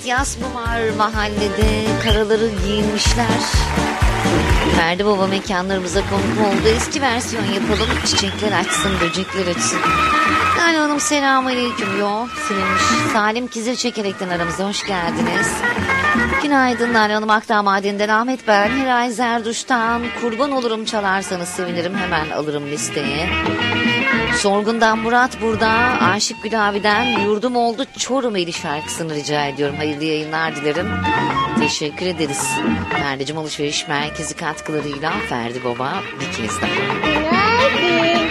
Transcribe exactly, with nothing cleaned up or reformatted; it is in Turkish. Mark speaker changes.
Speaker 1: yas mı var mahallede? Karaları giyinmişler. Ferdi Baba mekanlarımıza konuk oldu. Eski versiyon yapalım. Çiçekler açsın, böcekler açsın. Nalan Hanım selamünaleyküm. Yo silinmiş. Salim Kizil çekerekten aramıza hoş geldiniz. Günaydın Nalan Hanım. Akdağ Maden'den Ahmet ben. Heray Zerduş'tan kurban olurum çalarsanız sevinirim. Hemen alırım listeye. Sorgun'dan Murat burada. Aşık Gül abiden yurdum oldu Çorum Eli şarkısını rica ediyorum. Hayırlı yayınlar dilerim. Teşekkür ederiz. Ferdi'cim alışveriş merkezi katkılarıyla Ferdi Baba bir kez daha.
Speaker 2: Günaydın.